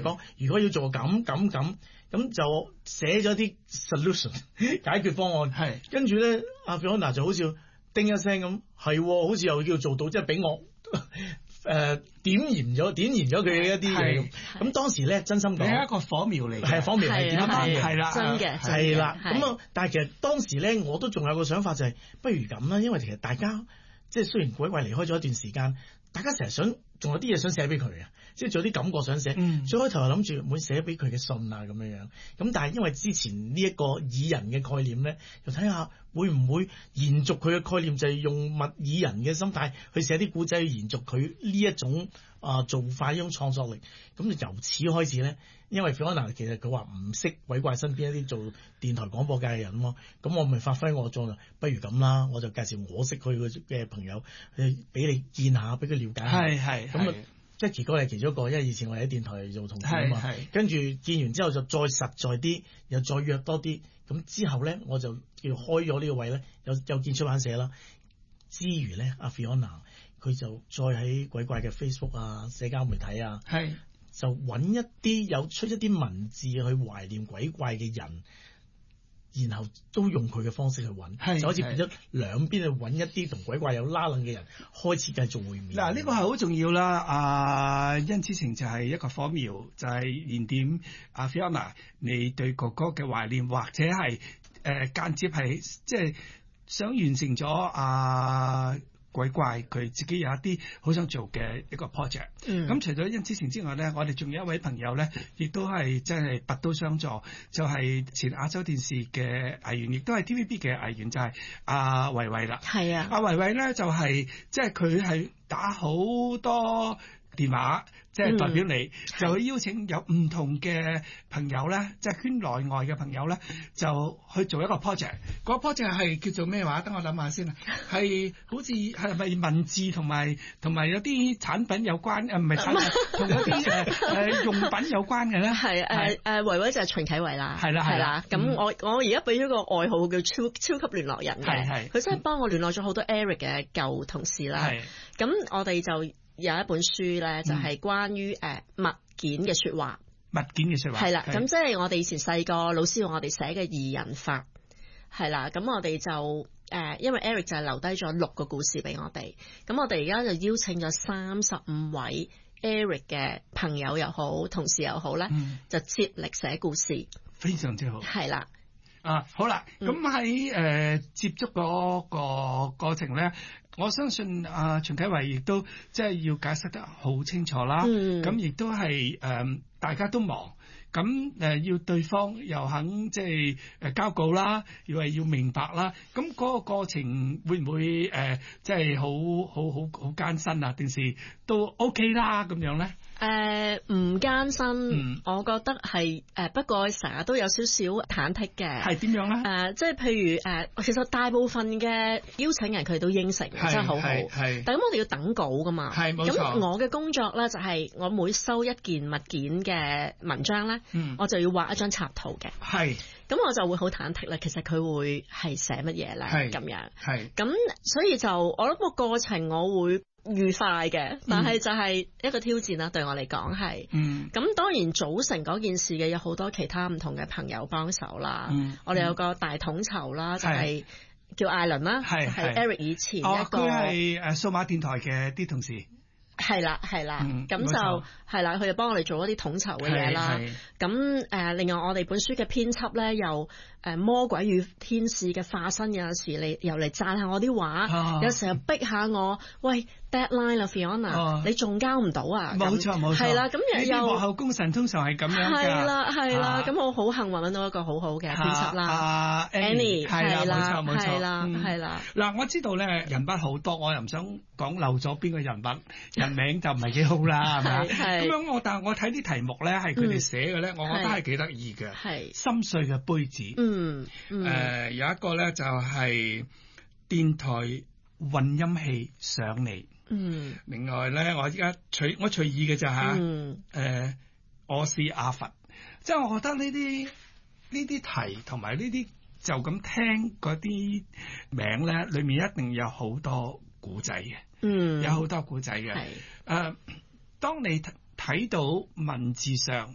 講，如果要做咁就寫咗啲 solution 解決方案。 係跟住咧，阿 Fiona 就好似叮一聲咁，係好似又叫做到，即係俾我點燃咗佢嘅一啲嘢。咁當時咧，真心講， 係一個火苗嚟嘅， 係火苗係點樣嘅？ 係啦， 真嘅係啦。咁啊，但係其實當時咧，我都仲有個想法就係，不如咁啦，因為其實大家即係雖然鬼怪離開咗一段時間，大家成日想仲有啲嘢想寫俾佢啊，即係仲有啲感覺想寫。最開頭係諗住會寫俾佢嘅信啊咁樣樣。咁但係因為之前呢一個擬人嘅概念咧，就睇下會唔會延續佢嘅概念，就係用物擬人嘅心態去寫啲古仔，去延續佢呢一種做法，呢種創作力。咁就由此開始咧，因為 Fiona 其實佢話唔識鬼怪身邊一啲做電台廣播界嘅人嘛，咁我咪發揮我作用，不如咁啦，我就介紹我識佢嘅朋友，俾你見下，俾佢了解下。係咁啊。Jackie 哥係其中一個，因為以前我喺電台做同事啊嘛，跟住見完之後就再實在啲，又再約多啲，咁之後咧我就叫開咗呢個位咧，又見出版社啦。之餘咧，阿 Fiona 佢就再喺鬼怪嘅 Facebook 啊、社交媒體啊，就揾一啲出一啲文字去懷念鬼怪嘅人。然後都用佢嘅方式去揾，就好似變咗兩邊去揾一啲同鬼怪有拉楞嘅人，開始繼續會面。 嗱，呢個係好重要啦。殷之晴就係一個火苗，就係燃點阿 Fiona 你對哥哥嘅懷念，或者係間接係即係想完成咗鬼怪佢自己有一啲好想做嘅一個 project。咁除咗殷之晴之外咧，我哋仲有一位朋友咧，亦都係真係拔刀相助，就係前亞洲電視嘅藝員，亦都係 TVB 嘅藝員，就係阿維維啦。係啊，阿維維咧就係即係佢係打好多電話，即係代表你，就去邀請有唔同嘅朋友咧，即係圈內外嘅朋友咧，就去做一個 project。個 project 係叫做咩話？等我諗下先啊。係好似係咪文字同埋有啲產品有關？唔係產品，同有啲用品有關嘅咧。係維維就係秦啟維啦。係啦。咁我而家俾咗個外號叫超級聯絡人嘅。佢真係幫我聯絡咗好多 Eric 嘅舊同事啦。咁我哋就有一本書咧，就係關於物件嘅説話。物件嘅説話係啦，咁即係我哋以前細個老師用我哋寫嘅擬人法係啦。咁我哋就因為 Eric 就係留低咗6個故事俾我哋，咁我哋而家就邀請咗35位 Eric 嘅朋友又好，同事又好咧，就接力寫故事，非常之好。係啦。好啦，咁喺接觸嗰個過程咧，我相信秦啟維亦都即係要解釋得好清楚啦。咁亦都係大家都忙，咁要對方又肯即係交稿啦，要明白啦。咁嗰個過程會唔會即係好艱辛啊？定是都 OK 啦咁樣咧？唔艱辛，我覺得係不過成日都有少少忐忑嘅。係點樣咧？即係譬如其實大部分嘅邀請人佢都應承，真係好好。但咁我哋要等稿噶嘛。係冇錯。咁我嘅工作咧就係我每收一件物件嘅文章咧，我就要畫一張插圖嘅。係。咁我就會好忐忑啦。其實佢會係寫乜嘢咧？係咁樣。係。咁所以就我諗個過程我會愉快嘅，但係就係一個挑戰啦，對我嚟講係。咁當然組成嗰件事嘅有好多其他唔同嘅朋友幫手啦。我哋有個大統籌啦，就係叫艾倫啦，係 Eric 以前一個。佢係數碼電台嘅啲同事。係啦，咁就係啦，佢就幫我哋做一啲統籌嘅嘢啦。咁另外我哋本書嘅編輯咧，又魔鬼與天使嘅化身，有陣時你又嚟讚下我啲畫，有時候逼下我，喂 deadline 啦 Fiona，你仲交唔到啊？冇錯，係啦，咁又幕後功臣通常係咁樣㗎。係啦，咁我好幸運揾到一個好好嘅編輯啦，Annie，係啦，冇錯，係啦。嗱，我知道咧人物好多，我又唔想講漏咗邊個人物，人名就唔係幾好啦，係咪？咁樣但係我睇啲題目咧係佢哋寫嘅咧，我覺得係幾得意嘅。係心碎嘅杯子。有一個咧就係電台混音器上嚟。另外咧我而家隨意嘅就我是阿佛，即係我覺得呢啲題同埋呢啲就咁聽嗰啲名咧，裏面一定有好多古仔嘅。有好多古仔嘅。當你睇到文字上